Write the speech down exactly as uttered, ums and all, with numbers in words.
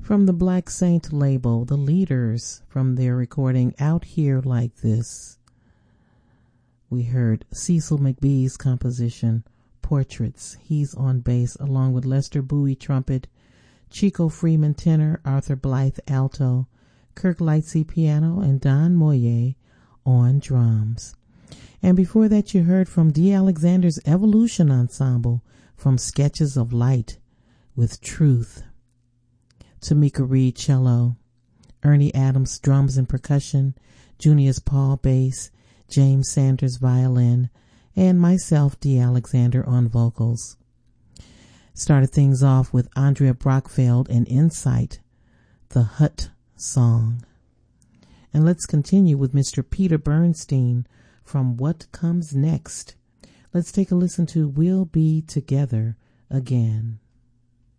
From the Black Saint label, The Leaders, from their recording Out Here Like This, we heard Cecil McBee's composition, Portraits. He's on bass, along with Lester Bowie trumpet, Chico Freeman tenor, Arthur Blythe alto, Kirk Lightsey piano, and Don Moye on drums. And before that, you heard from Dee Alexander's Evolution Ensemble from Sketches of Light with Truth. Tamika Reed cello, Ernie Adams drums and percussion, Junius Paul bass, James Sanders violin, and myself, Dee Alexander, on vocals. Started things off with Andrea Brockfeld and Insight, the Hut Song. And let's continue with Mister Peter Bernstein from What Comes Next. Let's take a listen to We'll Be Together Again.